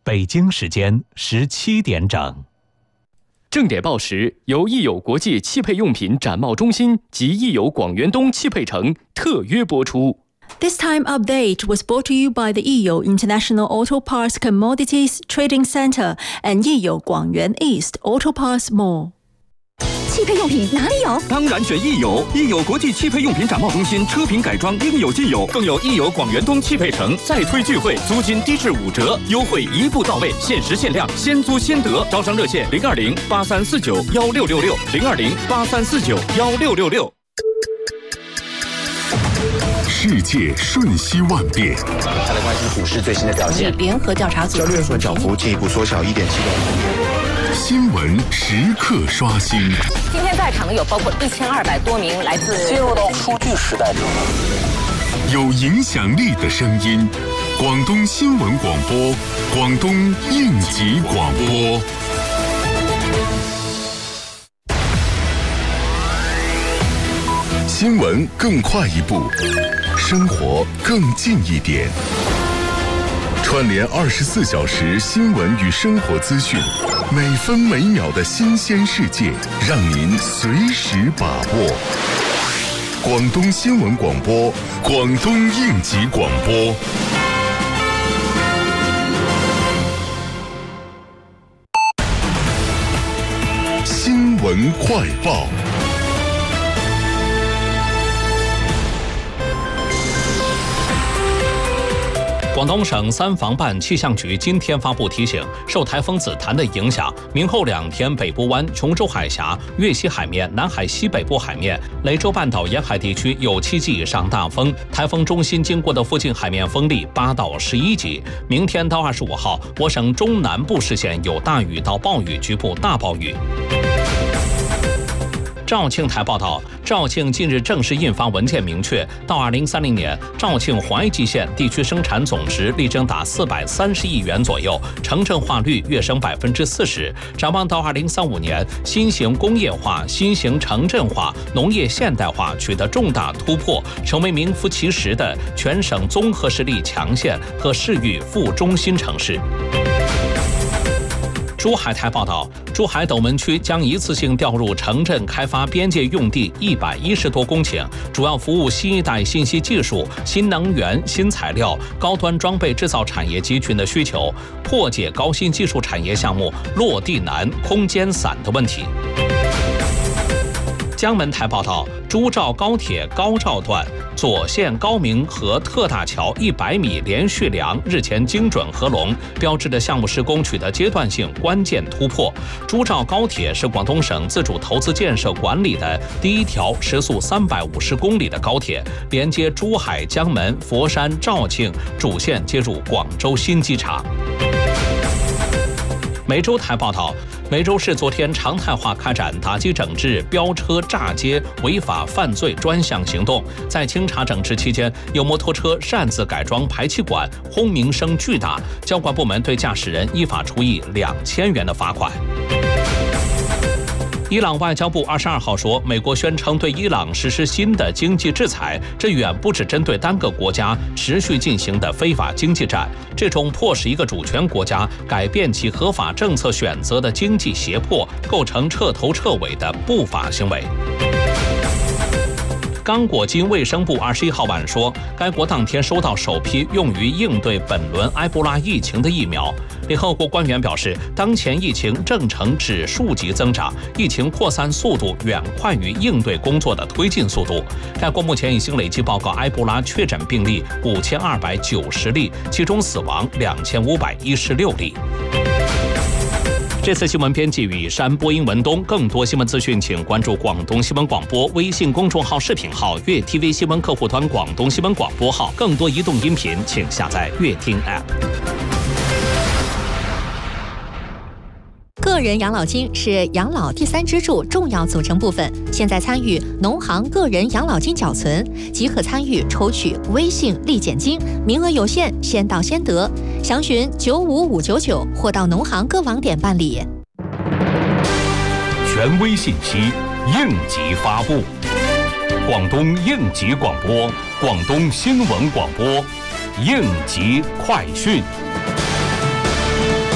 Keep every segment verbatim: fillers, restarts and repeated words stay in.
北京时间十七点整。 正点报时由益友国际汽配用品展贸中心及益友广元东汽配城特约播出。 This time update was brought to you by the 益友 International Auto Parts Commodities Trading Center and 益友广元 East Auto Parts Mall。 汽配用品哪里有？ 当然选益友，益友国际汽配用品展贸中心，车品改装应有尽有，更有益友广元东汽配城再推聚会，租金低至五折，优惠一步到位，限时限量，先租先得。招商热线零二零八三四九幺六六六零二零八三四九幺六六六。 世界瞬息万变， 再来关心股市最新的表现。 联合调查组交易所涨幅进一步缩小一点七个百分点。 新闻时刻刷新。 今天在场的有包括一千二百多名来自。 进入到数据时代之后， 有影响力的声音，广东新闻广播，广东应急广播。新闻更快一步，生活更近一点。串联二十四小时新闻与生活资讯，每分每秒的新鲜世界，让您随时把握。广东新闻广播，广东应急广播。新闻快报。 广东省三防办气象局今天发布提醒，受台风紫檀的影响，明后两天北部湾、琼州海峡、粤西海面、南海西北部海面、雷州半岛沿海地区有七级以上大风，台风中心经过的附近海面风力八到十一级。明天到二十五号，我省中南部市县有大雨到暴雨，局部大暴雨。肇庆台报道，肇庆近日正式印发文件，明确到二零三零年，肇庆淮吉县地区生产总值力争达四百三十亿元左右，城镇化率跃升百分之四十。展望到二零三五年，新型工业化、新型城镇化、农业现代化取得重大突破，成为名副其实的全省综合实力强县和市域副中心城市。珠海台报道，珠海斗门区将一次性调入城镇开发边界用地一百一十多公顷，主要服务新一代信息技术、新能源、新材料、高端装备制造产业集群的需求，破解高新技术产业项目落地难、空间散的问题。江门台报道，珠肇高铁高肇段左线高明河特大桥一百米连续梁日前精准合龙，标志着项目施工取得阶段性关键突破。珠肇高铁是广东省自主投资建设管理的第一条时速三百五十公里的高铁，连接珠海、江门、佛山、肇庆，主线接入广州新机场。梅州台报道，梅州市昨天常态化开展打击整治飙车炸街违法犯罪专项行动，在清查整治期间，有摩托车擅自改装排气管，轰鸣声巨大，交管部门对驾驶人依法处以两千元的罚款。伊朗外交部二十二号说，美国宣称对伊朗实施新的经济制裁，这远不只针对单个国家持续进行的非法经济战，这种迫使一个主权国家改变其合法政策选择的经济胁迫，构成彻头彻尾的不法行为。刚果金卫生部二十一号晚说，该国当天收到首批用于应对本轮埃博拉疫情的疫苗。联合国官员表示，当前疫情正呈指数级增长，疫情扩散速度远快于应对工作的推进速度。该国目前已经累计报告埃博拉确诊病例五千二百九十例，其中死亡两千五百一十六例。这次新闻编辑雨山，播音文东。更多新闻资讯，请关注广东新闻广播微信公众号、视频号、粤 T V 新闻客户端、广东新闻广播号。更多移动音频，请下载粤听 App。 个人养老金是养老第三支柱重要组成部分。现在参与农行个人养老金缴存，即可参与抽取微信立减金，名额有限，先到先得。详询九五五九九或到农行各网点办理。 权威信息，应急发布。广东应急广播，广东新闻广播，应急快讯。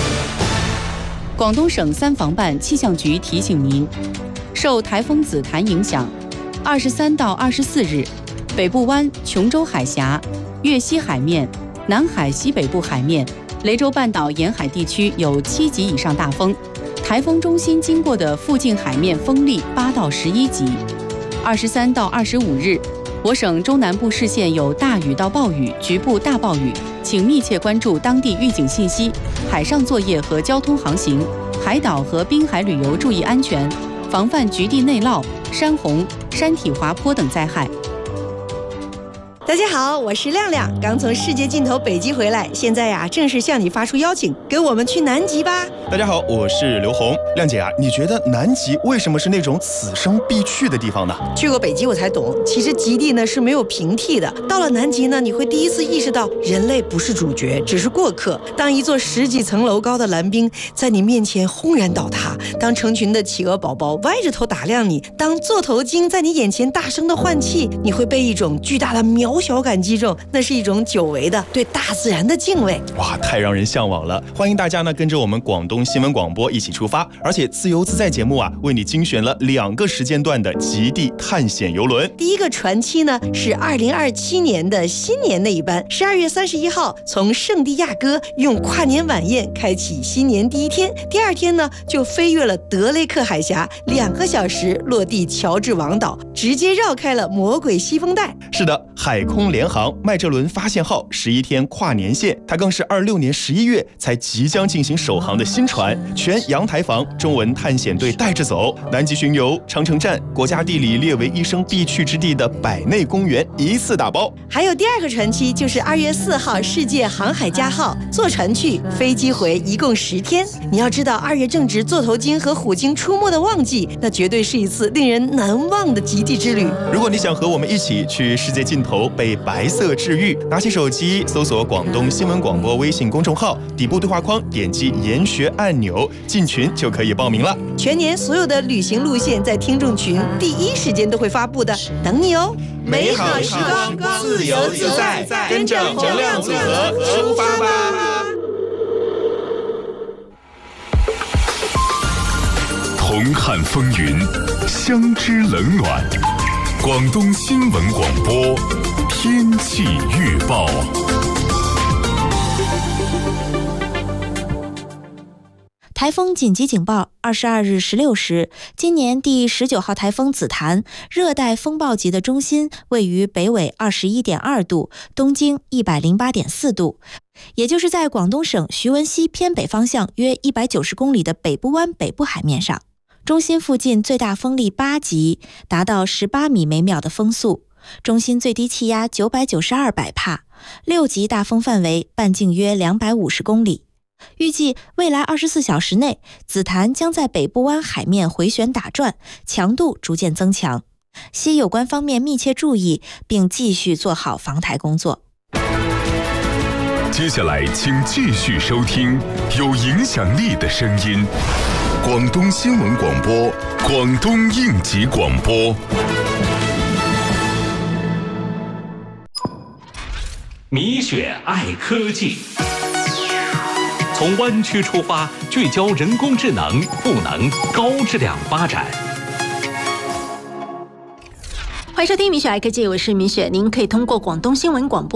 广东省三防办气象局提醒您，受台风紫檀影响，二十三到二十四日，北部湾、琼州海峡、粤西海面、南海西北部海面、雷州半岛沿海地区有七级以上大风，台风中心经过的附近海面风力八到十一级。二十三到二十五日，我省中南部市县有大雨到暴雨，局部大暴雨，请密切关注当地预警信息，海上作业和交通航行，海岛和滨海旅游注意安全，防范局地内涝、山洪、山体滑坡等灾害。 大家好，我是亮亮，刚从世界尽头北极回来，现在呀正式向你发出邀请，跟我们去南极吧。 大家好，我是刘红。亮姐啊，你觉得南极为什么是那种此生必去的地方呢？ 去过北极我才懂，其实极地呢是没有平替的。到了南极呢，你会第一次意识到人类不是主角，只是过客。当一座十几层楼高的蓝冰在你面前轰然倒塌，当成群的企鹅宝宝歪着头打量你，当座头鲸在你眼前大声的换气，你会被一种巨大的渺小感击中，那是一种久违的对大自然的敬畏。 哇，太让人向往了！欢迎大家呢跟着我们广东新闻广播一起出发，而且自由自在节目啊为你精选了两个时间段的极地探险游轮。 第一个船期呢是二零二七年的新年那一班，十二月三十一号从圣地亚哥用跨年晚宴开启新年第一天，第二天呢就飞越了德雷克海峡，两个小时落地乔治王岛，直接绕开了魔鬼西风带。 是的，海空联航麦哲伦发现号十一天跨年线，它更是二六年十一月才即将进行首航的新船，全阳台房中文探险队带着走，南极巡游、长城站、国家地理列为一生必去之地的百内公园一次打包。 还有第二个船期就是二月四号世界航海家号，坐船去，飞机回，一共十天。你要知道，二月正值座头鲸和虎鲸出没的旺季，那绝对是一次令人难忘的极地之旅。 如果你想和我们一起去世界尽头被白色治愈，拿起手机搜索广东新闻广播微信公众号，底部对话框点击研学按钮，进群就可以报名了。 全年所有的旅行路线在听众群第一时间都会发布的，等你哦！ 美好时光，自由自在，跟着洪亮组合出发吧！ 同看风云，相知冷暖。广东新闻广播天气预报。 台风紧急警报，二十二日十六时，今年第十九号台风紫檀热带风暴级的中心位于北纬二十一点二度，东经一百零八点四度，也就是在广东省徐闻溪偏北方向约一百九十公里的北部湾北部海面上。中心附近最大风力八级，达到十八米每秒的风速，中心最低气压九百九十二百帕，六级大风范围半径约两百五十公里。预计未来二十四小时内，紫檀将在北部湾海面回旋打转，强度逐渐增强，需有关方面密切注意，并继续做好防台工作。 接下来请继续收听有影响力的声音，广东新闻广播，广东应急广播。 米雪爱科技，从湾区出发，聚焦人工智能、赋能、高质量发展。 欢迎收听米雪爱科技，我是米雪。您可以通过广东新闻广播